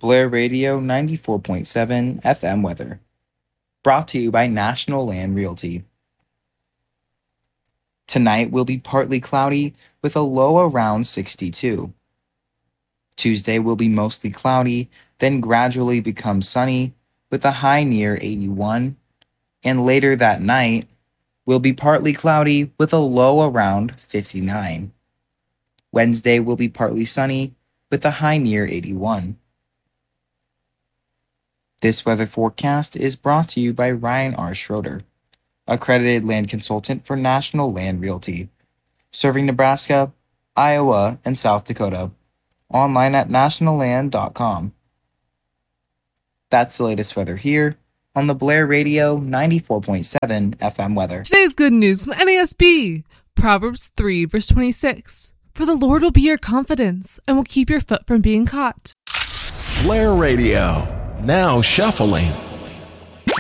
Blair Radio 94.7 FM weather. Brought to you by National Land Realty. Tonight will be partly cloudy with a low around 62. Tuesday will be mostly cloudy, then gradually become sunny with a high near 81. And later that night will be partly cloudy with a low around 59. Wednesday will be partly sunny with a high near 81. This weather forecast is brought to you by Ryan R. Schroeder, accredited land consultant for National Land Realty, serving Nebraska, Iowa, and South Dakota. Online at nationalland.com. That's the latest weather here on the Blair Radio 94.7 FM weather. Today's good news from NASB. Proverbs 3, verse 26. For the Lord will be your confidence and will keep your foot from being caught. Blair Radio, now shuffling.